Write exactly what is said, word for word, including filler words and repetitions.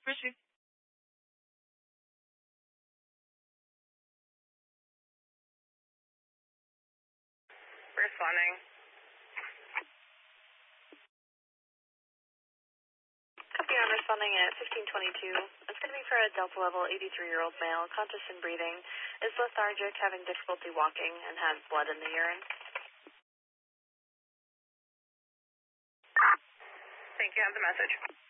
Receive. Responding. Copy, I'm responding at fifteen twenty-two. It's going to be for a Delta level eighty-three-year-old male, conscious and breathing, is lethargic, having difficulty walking, and has blood in the urine. Thank you. I have the message.